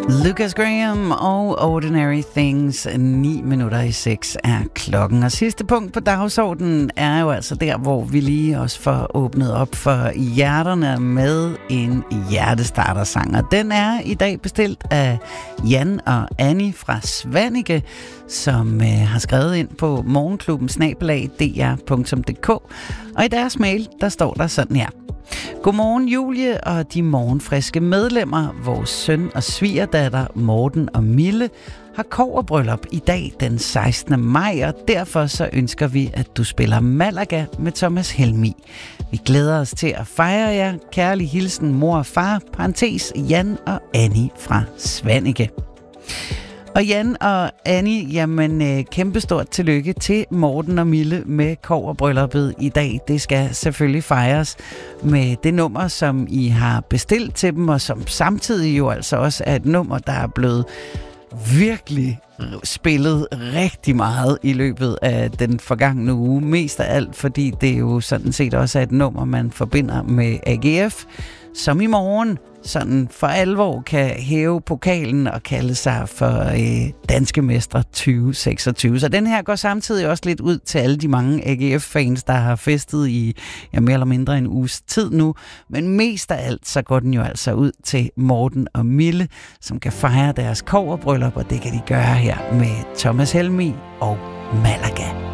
Lucas Graham og Ordinary Things. 6:09 er klokken. Og sidste punkt på dagsordenen er jo altså der, hvor vi lige også får åbnet op for hjerterne med en hjertestartersang. Og den er i dag bestilt af Jan og Annie fra Svanike, som har skrevet ind på morgenklubben@dr.dk. Og i deres mail, der står der sådan her: Godmorgen Julie og de morgenfriske medlemmer. Vores søn og svigerdatter Morten og Mille har kobberbryllup i dag den 16. maj, og derfor så ønsker vi, at du spiller Malaga med Thomas Helmig. Vi glæder os til at fejre jer. Kærlig hilsen mor og far, parentes Jan og Annie fra Svanike. Og Jan og Annie, jamen kæmpestort tillykke til Morten og Mille med kobberbrylluppet i dag. Det skal selvfølgelig fejres med det nummer, som I har bestilt til dem, og som samtidig jo altså også er et nummer, der er blevet virkelig spillet rigtig meget i løbet af den forgangne uge. Mest af alt, fordi det jo sådan set også er et nummer, man forbinder med AGF, som i morgen sådan for alvor kan hæve pokalen og kalde sig for danske mestre 2026. Så den her går samtidig også lidt ud til alle de mange AGF-fans, der har festet i mere eller mindre en uges tid nu. Men mest af alt, så går den jo altså ud til Morten og Mille, som kan fejre deres kobberbryllup, og det kan de gøre her med Thomas Helmig og Malaga.